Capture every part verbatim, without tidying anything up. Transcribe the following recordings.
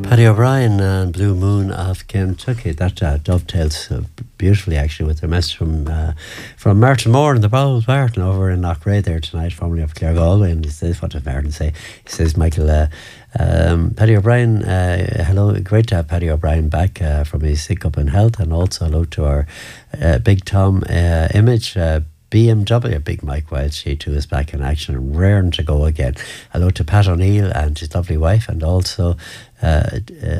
Paddy O'Brien and Blue Moon of Kentucky. That uh, dovetails uh, beautifully, actually, with the message from uh, from Martin Moore and the Bowles Martin over in Knockray there tonight, formerly of Clare Galway. And he says, what did Martin say? He says, Michael, uh, um, Paddy O'Brien, uh, hello, great to have Paddy O'Brien back uh, from his sick up in health. And also hello to our uh, Big Tom uh, image, uh, B M W, Big Mike Wild, she too is back in action and raring to go again. Hello to Pat O'Neill and his lovely wife, and also uh,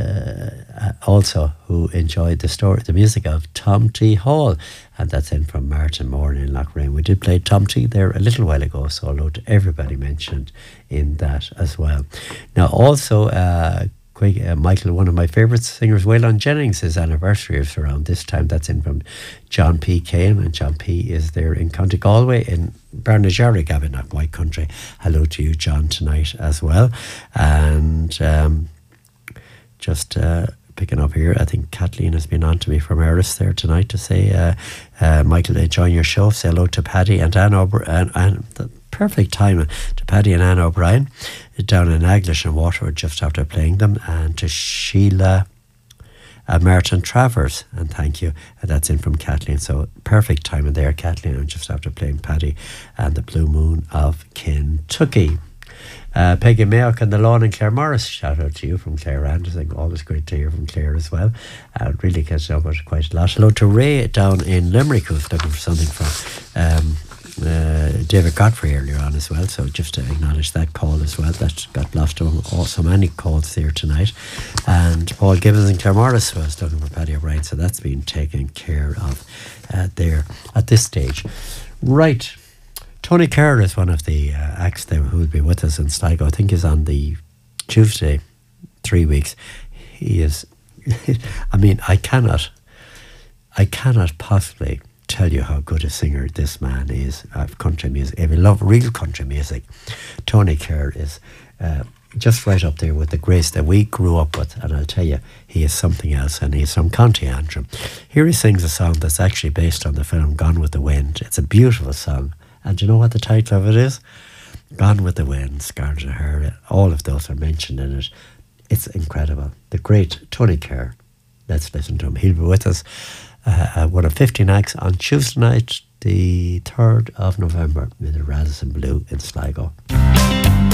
uh, also who enjoyed the story, the music of Tom T. Hall, and that's in from Martin Moore in Lochrain. We did play Tom T. there a little while ago, so hello to everybody mentioned in that as well. Now also, uh, Quick, uh, Michael, one of my favourite singers, Waylon Jennings, his anniversary is around this time. That's in from John P. Kane, and John P. is there in County Galway in Barnajarry, Gabinock, White Country. Hello to you, John, tonight as well. And um, just uh, picking up here, I think Kathleen has been on to me from Eris there tonight to say, uh, uh, Michael, enjoying your show. Say hello to Paddy and Anne O'Brien. And, and perfect timing to Paddy and Anne O'Brien down in Aglish and Waterford just after playing them, and to Sheila uh, Martin Travers, and thank you, and that's in from Kathleen. So perfect timing there, Kathleen, and just after playing Paddy and the Blue Moon of Kentucky. Uh, Peggy Mayock and the Lawn and Claire Morris, shout out to you from Claire Anderson. Always great to hear from Claire as well. Uh, really catching up with quite a lot. Hello to Ray down in Limerick, who's looking for something from um, uh, David Godfrey earlier on as well. So just to acknowledge that call as well. That got lost on so many calls there tonight. And Paul Gibbons and Claire Morris was looking for Paddy O'Brien. So that's been taken care of uh, there at this stage. Right. Tony Kerr is one of the uh, acts there who will be with us in Sligo. I think he's on the Tuesday, three weeks. He is, I mean, I cannot, I cannot possibly tell you how good a singer this man is of country music. If you love real country music, Tony Kerr is uh, just right up there with the grace that we grew up with. And I'll tell you, he is something else, and he's from County Antrim. Here he sings a song that's actually based on the film Gone with the Wind. It's a beautiful song. And do you know what the title of it is? Gone with the Wind, Scarlett O'Hara. All of those are mentioned in it. It's incredible. The great Tony Kerr. Let's listen to him. He'll be with us uh, one of fifteen acts on Tuesday night, the third of November, in the Radisson Blue in Sligo.